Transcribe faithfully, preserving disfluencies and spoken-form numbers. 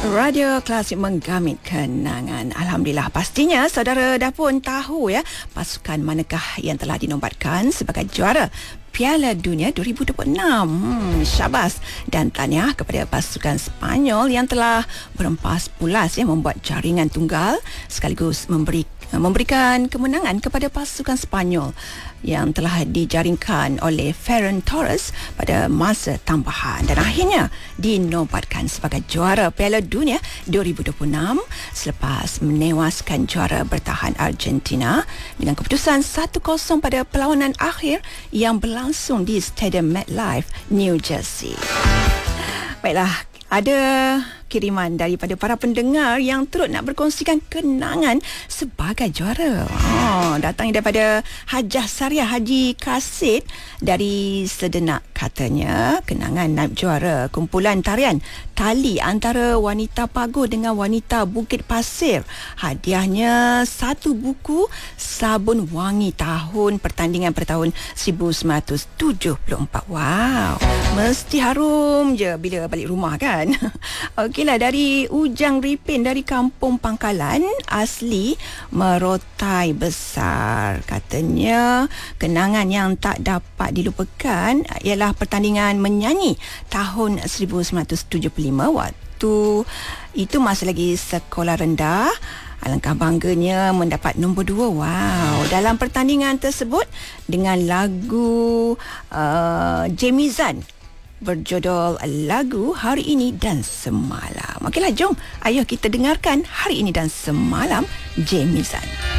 Radio Klasik menggamit kenangan. Alhamdulillah, pastinya saudara dah pun tahu ya pasukan manakah yang telah dinobatkan sebagai juara Piala Dunia dua ribu dua puluh enam. Hmm, syabas dan tahniah kepada pasukan Sepanyol yang telah berempas pulas ya membuat jaringan tunggal sekaligus memberi memberikan kemenangan kepada pasukan Sepanyol yang telah dijaringkan oleh Ferran Torres pada masa tambahan dan akhirnya dinobatkan sebagai juara Piala Dunia dua ribu dua puluh enam selepas menewaskan juara bertahan Argentina dengan keputusan satu kosong pada perlawanan akhir yang berlangsung di Stadium MetLife, New Jersey. Baiklah, ada kiriman daripada para pendengar yang turut nak berkongsikan kenangan sebagai juara. Oh, datang daripada Hajah Sariah Haji Kasid dari Sedenak. Katanya kenangan naib juara kumpulan tarian tali antara wanita Pagoh dengan wanita Bukit Pasir. Hadiahnya satu buku sabun wangi tahun pertandingan pada tahun seribu sembilan ratus tujuh puluh empat. Wow, mesti harum je bila balik rumah kan. Okeylah, dari Ujang Ripin dari Kampung Pangkalan asli Merotai Besar. Katanya kenangan yang tak dapat dilupakan ialah pertandingan menyanyi tahun seribu sembilan ratus tujuh puluh lima. Waktu itu masa lagi sekolah rendah. Alangkah bangganya mendapat nombor dua. Wow. Dalam pertandingan tersebut dengan lagu uh, Jamie Zan berjudul lagu Hari Ini dan Semalam. Okeylah, jom ayuh kita dengarkan Hari Ini dan Semalam Jamie Zan.